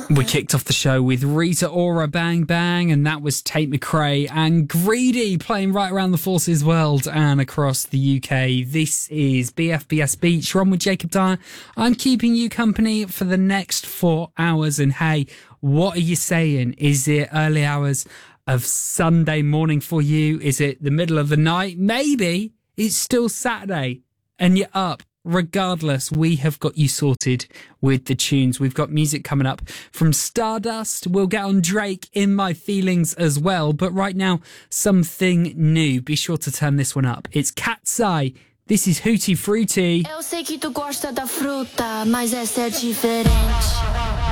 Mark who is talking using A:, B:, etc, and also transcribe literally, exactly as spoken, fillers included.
A: We kicked off the show with Rita Ora Bang Bang, and that was Tate McRae and Greedy playing right around the Forces world and across the U K. This is B F B S Beach. You're on with Jacob Dyer. I'm keeping you company for the next four hours. And hey, what are you saying? Is it early hours of Sunday morning for you? Is it the middle of the night? Maybe it's still Saturday and you're up. Regardless, we have got you sorted with the tunes. We've got music coming up from Stardust. We'll get on Drake, In My Feelings as well. But right now, something new. Be sure to turn this one up. It's Cat's Eye. This is Hootie Fruity.
B: Eu sei que tu gosta da fruta, mas essa é diferente.